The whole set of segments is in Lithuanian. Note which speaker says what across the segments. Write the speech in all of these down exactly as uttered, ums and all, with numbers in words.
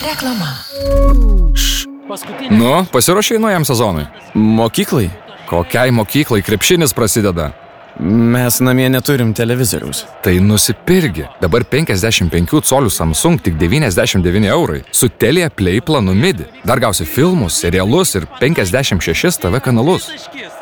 Speaker 1: Reklama.
Speaker 2: Nu, pasiruošei naujam sezonui?
Speaker 3: Mokyklai?
Speaker 2: Kokiai mokyklai krepšinis prasideda?
Speaker 3: Mes namie neturim televizoriaus.
Speaker 2: Tai nusipirgi. Dabar penkiasdešimt penkių colių Samsung tik devyniasdešimt devyni eurai. Su Telia Play planu MIDI. Dar gausi filmus, serialus ir penkiasdešimt šešis T V kanalus.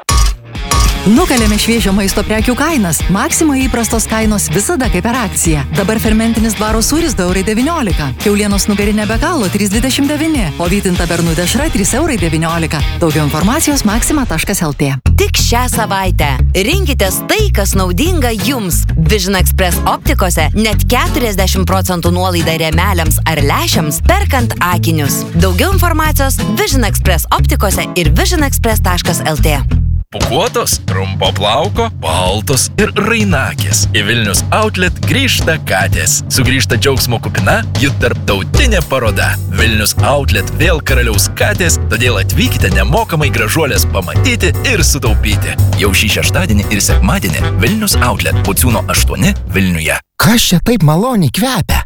Speaker 1: Nukalėme šviežio maisto prekių kainas. Maxima įprastos kainos visada kaip per akciją. Dabar fermentinis dvaro sūris du eurai devyniolika. Kiaulienos nugarinė be galo trys dvidešimt devyni. O vytinta bernų dešra trys eurai devyniolika. Daugiau informacijos maxima taškas el tė.
Speaker 4: Tik šią savaitę rinkitės tai, kas naudinga jums. Vision Express optikose net keturiasdešimt procentų nuolaida rėmeliams ar lęšiams perkant akinius. Daugiau informacijos Vision Express optikose ir vision express taškas el tė.
Speaker 5: Pūkuotos, trumpo plauko, baltos ir rainakės. Į Vilnius Outlet grįžta katės. Sugrįžta džiaugsmo kupina jų tarptautinė paroda. Vilnius Outlet vėl karaliaus katės, todėl atvykite nemokamai gražuolės pamatyti ir sutaupyti. Jau šį šeštadienį ir sekmadienį Vilnius Outlet Pociūno aštuoni Vilniuje.
Speaker 6: Kas čia taip maloniai kvepia?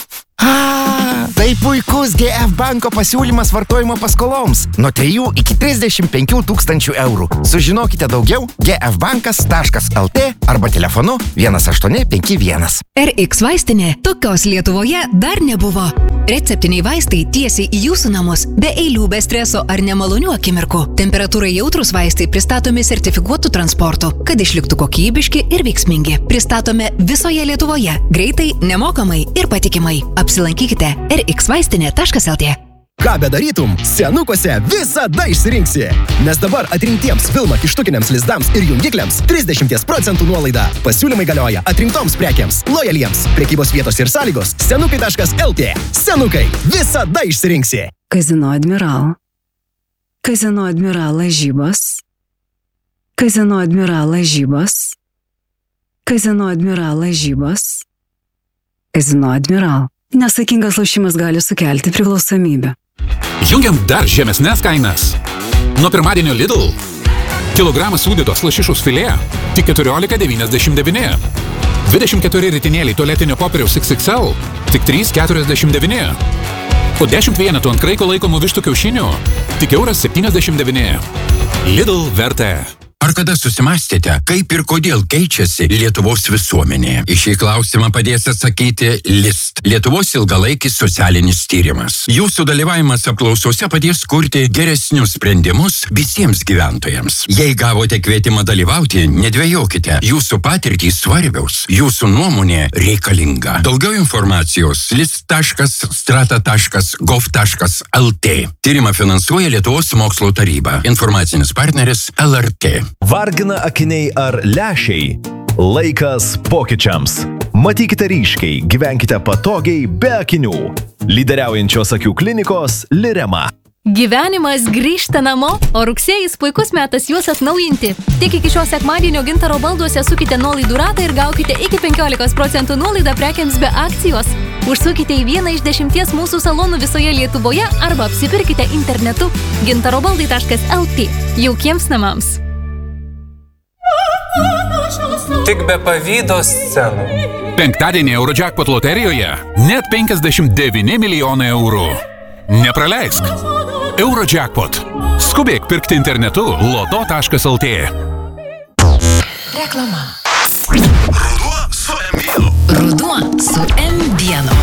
Speaker 6: A, tai puikus G F banko pasiūlymas vartojimo paskoloms. Nuo trijų iki trisdešimt penkių tūkstančių eurų. Sužinokite daugiau g f bankas taškas el tė arba telefonu vienas aštuoni penki vienas.
Speaker 7: R X vaistinė. Tokios Lietuvoje dar nebuvo. Receptiniai vaistai tiesiai į jūsų namus. Be eilių, be streso ar nemalonių akimirkų. Temperatūrai jautrus vaistai pristatomi sertifikuotų transportų, kad išliktų kokybiški ir veiksmingi. Pristatome visoje Lietuvoje. Greitai, nemokamai ir patikimai. Apsilankykite r x vaistinė taškas el tė.
Speaker 8: Ką bedarytum, senukose visada išsirinksi. Nes dabar atrinktiems filmą kištukiniams lizdams ir jungikliams trisdešimt procentų nuolaida. Pasiūlymai galioja atrinktoms prekiams, lojaliems. Prekybos vietos ir sąlygos senukai taškas el tė. Senukai visada išsirinksi.
Speaker 9: Kazino Admiral. Kazino Admiral lažybos. Kazino Admiral lažybos. Kazino Admiral lažybos. Kazino Admiral. Nesaikingas lošimas gali sukelti priklausomybę.
Speaker 10: Jungiam dar žemesnės kainas. Nuo pirmadienio Lidl. Kilogramas sūdytos lašišos filė tik keturiolika devyniasdešimt devyni. dvidešimt keturi ritinėliai tualetinio popieriaus iks iks el tik trys keturiasdešimt devyni. O dešimt vienetų ant kraiko laikomų vištų kiaušinių tik euras septyniasdešimt devyni. Lidl vertė.
Speaker 11: Ar kada susimastėte, kaip ir kodėl keičiasi Lietuvos visuomenė? Į šį klausimą padės atsakyti List, Lietuvos ilgalaikis socialinis tyrimas. Jūsų dalyvavimas apklausose padės kurti geresnius sprendimus visiems gyventojams. Jei gavote kvietimą dalyvauti, nedvejokite. Jūsų patirtys svarbiaus, jūsų nuomonė reikalinga. Daugiau informacijos list taškas strata taškas gov taškas el tė. Tyrimą finansuoja Lietuvos mokslo taryba. Informacinis partneris el er tė.
Speaker 12: Vargina akiniai ar lęšiai? Laikas pokyčiams. Matykite ryškiai, gyvenkite patogiai be akinių. Lyderiaujančios akių klinikos Lirema.
Speaker 13: Gyvenimas grįžta namo, o rugsėjis puikus metas juos atnaujinti. Tik iki šio sekmadienio Gintaro balduose sukite nuolaidų ratą ir gaukite iki penkiolikos procentų nuolaidą prekiams be akcijos. Užsukite į vieną iš dešimties mūsų salonų visoje Lietuvoje arba apsipirkite internetu gintarobaldai taškas el tė. Jaukiems namams.
Speaker 14: Tik be pavydo scenų.
Speaker 10: Penktadienį Eurojackpot loterijoje net penkiasdešimt devyni milijonai eurų. Nepraleisk. Eurojackpot. Skubėk pirkti internetu loto taškas el tė.
Speaker 1: Reklama.
Speaker 15: Ruduo su M vienu.
Speaker 7: Ruduo su M vienu.